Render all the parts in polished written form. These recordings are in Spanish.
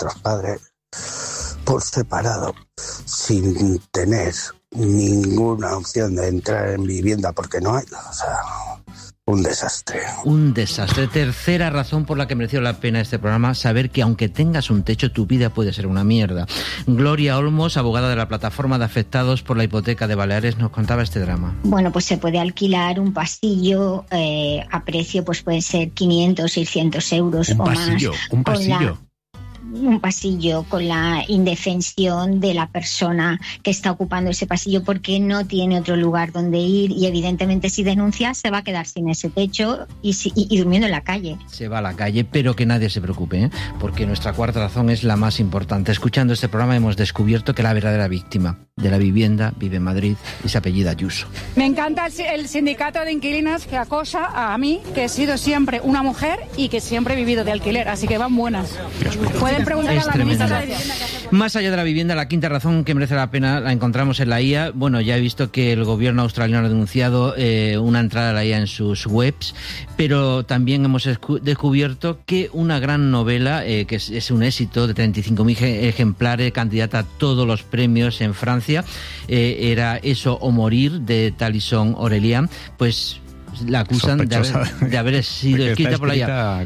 nuestros padres por separado, sin tener ninguna opción de entrar en vivienda porque no hay, o sea, un desastre. Un desastre. Tercera razón por la que mereció la pena este programa, saber que aunque tengas un techo, tu vida puede ser una mierda. Gloria Olmos, abogada de la plataforma de afectados por la hipoteca de Baleares, nos contaba este drama. Bueno, pues se puede alquilar un pasillo a precio, pues puede ser 500, 600 euros o más. Un pasillo. Un pasillo con la indefensión de la persona que está ocupando ese pasillo porque no tiene otro lugar donde ir y evidentemente si denuncia se va a quedar sin ese techo y durmiendo en la calle. Se va a la calle, pero que nadie se preocupe, porque nuestra cuarta razón es la más importante. Escuchando este programa hemos descubierto que la verdadera víctima de la vivienda vive en Madrid y se apellida Ayuso. Me encanta el sindicato de inquilinas que acosa a mí, que he sido siempre una mujer y que siempre he vivido de alquiler, así que van buenas. Pueden preguntar es a la tremendo. ministra. Más allá de la vivienda, la quinta razón que merece la pena la encontramos en la IA. Bueno, ya he visto que el gobierno australiano ha denunciado una entrada a la IA en sus webs, pero también hemos descubierto que una gran novela, que es un éxito de 35.000 ejemplares, candidata a todos los premios en Francia, era Eso o morir, de Talison Aurelian, pues la acusan de haber sido escrita por la IA.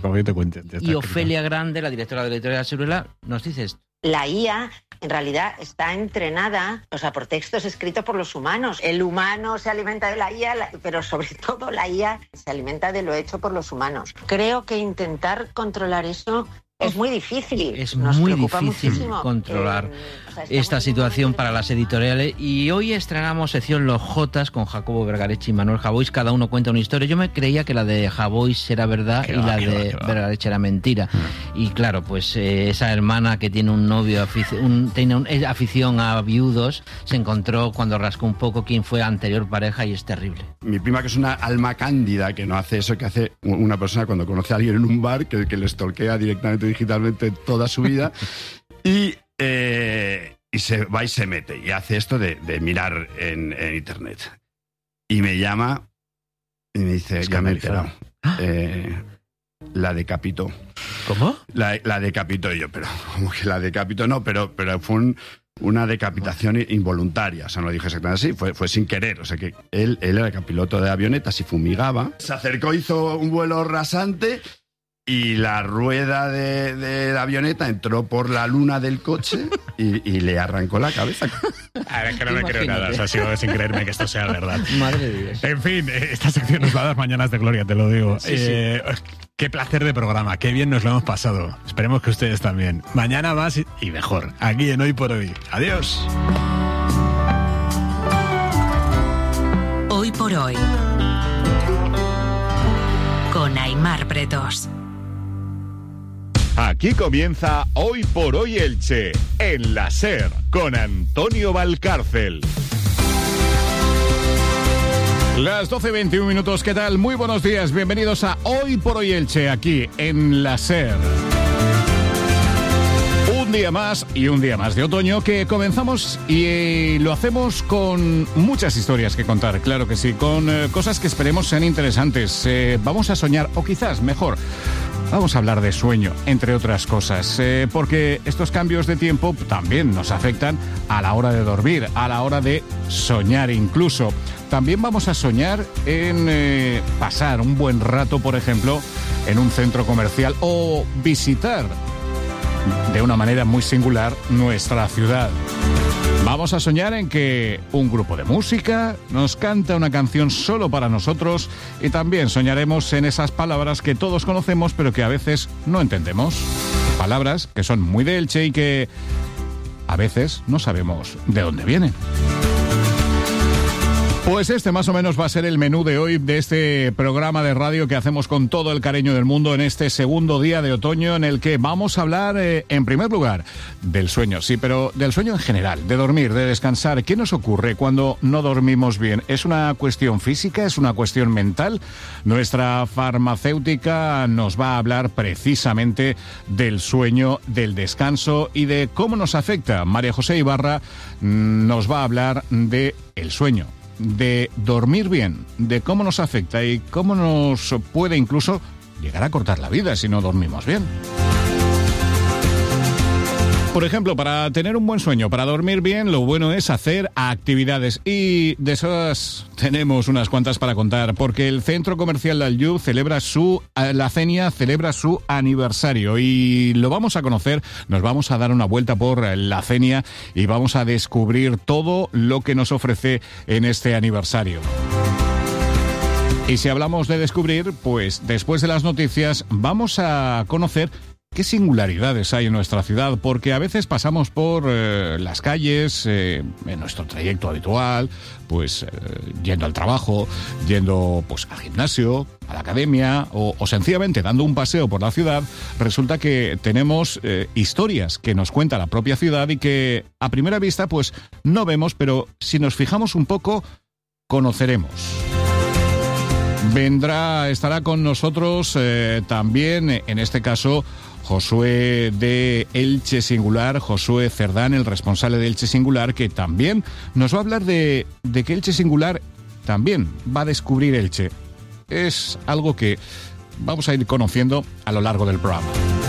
Y Ofelia Grande, la directora de la editorial Siruela, nos dice esto. La IA en realidad está entrenada, por textos escritos por los humanos. El humano se alimenta de la IA, pero sobre todo la IA se alimenta de lo hecho por los humanos. Creo que intentar controlar eso es muy difícil. Es Nos muy preocupa difícil muchísimo controlar esta situación para las editoriales. Y hoy estrenamos sección Los Jotas con Jacobo Vergareche y Manuel Javois. Cada uno cuenta una historia. Yo me creía que la de Javois era verdad la de Vergareche era mentira. Y claro, pues esa hermana que tiene un novio, tiene afición a viudos, se encontró cuando rascó un poco quién fue anterior pareja y es terrible. Mi prima, que es una alma cándida, que no hace eso que hace una persona cuando conoce a alguien en un bar, que le stalkea directamente digitalmente toda su vida y se va y se mete y hace esto de mirar en internet y me llama y me dice, ya me he enterado, la decapitó. ¿Cómo? La decapitó. Y yo, pero ¿cómo que la decapitó? No, pero fue una decapitación involuntaria, o sea, no lo dije exactamente así, fue sin querer, o sea que él era piloto de avionetas y fumigaba, se acercó, hizo un vuelo rasante y la rueda de la avioneta entró por la luna del coche y le arrancó la cabeza. A ver, es que no me creo nada, o sea, sigo sin creerme que esto sea verdad. Madre de Dios. En fin, esta sección nos va a dar mañanas de gloria, te lo digo. Sí. Qué placer de programa, qué bien nos lo hemos pasado. Esperemos que ustedes también. Mañana más y mejor, aquí en Hoy por Hoy. Adiós. Hoy por Hoy, con Aimar Pretos. Aquí comienza Hoy por Hoy Elche, en la SER, con Antonio Valcárcel. Las 12:21 minutos, ¿qué tal? Muy buenos días, bienvenidos a Hoy por Hoy Elche, aquí en la SER. Un día más y un día más de otoño que comenzamos y lo hacemos con muchas historias que contar, claro que sí, con cosas que esperemos sean interesantes. Vamos a soñar, o quizás mejor, vamos a hablar de sueño, entre otras cosas, porque estos cambios de tiempo también nos afectan a la hora de dormir, a la hora de soñar incluso. También vamos a soñar en pasar un buen rato, por ejemplo, en un centro comercial o visitar de una manera muy singular nuestra ciudad. Vamos a soñar en que un grupo de música nos canta una canción solo para nosotros y también soñaremos en esas palabras que todos conocemos pero que a veces no entendemos. Palabras que son muy de Elche y que a veces no sabemos de dónde vienen. Pues este más o menos va a ser el menú de hoy de este programa de radio que hacemos con todo el cariño del mundo en este segundo día de otoño en el que vamos a hablar, en primer lugar, del sueño. Sí, pero del sueño en general, de dormir, de descansar. ¿Qué nos ocurre cuando no dormimos bien? ¿Es una cuestión física? ¿Es una cuestión mental? Nuestra farmacéutica nos va a hablar precisamente del sueño, del descanso y de cómo nos afecta. María José Ibarra nos va a hablar de el sueño, de dormir bien, de cómo nos afecta y cómo nos puede incluso llegar a cortar la vida si no dormimos bien. Por ejemplo, para tener un buen sueño, para dormir bien, lo bueno es hacer actividades. Y de esas tenemos unas cuantas para contar, porque el Centro Comercial Lalllú la Cenia celebra su aniversario. Y lo vamos a conocer, nos vamos a dar una vuelta por la Cenia y vamos a descubrir todo lo que nos ofrece en este aniversario. Y si hablamos de descubrir, pues después de las noticias vamos a conocer qué singularidades hay en nuestra ciudad, porque a veces pasamos por las calles, en nuestro trayecto habitual, pues yendo al trabajo, yendo pues al gimnasio, a la academia o sencillamente dando un paseo por la ciudad. Resulta que tenemos historias que nos cuenta la propia ciudad y que a primera vista pues no vemos, pero si nos fijamos un poco, conoceremos. Estará con nosotros también, en este caso, Josué de Elche Singular, Josué Cerdán, el responsable de Elche Singular, que también nos va a hablar de que Elche Singular también va a descubrir Elche. Es algo que vamos a ir conociendo a lo largo del programa.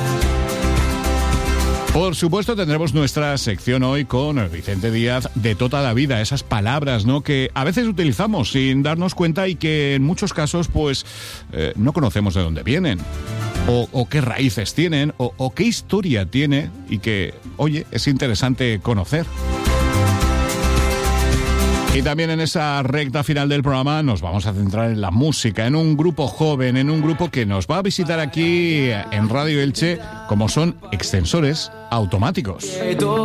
Por supuesto, tendremos nuestra sección hoy con Vicente Díaz de toda la vida, esas palabras, ¿no?, que a veces utilizamos sin darnos cuenta y que en muchos casos pues no conocemos de dónde vienen. O qué raíces tienen, o qué historia tiene y que, oye, es interesante conocer. Y también en esa recta final del programa nos vamos a centrar en la música, en un grupo joven, en un grupo que nos va a visitar aquí en Radio Elche, como son Extensores Automáticos.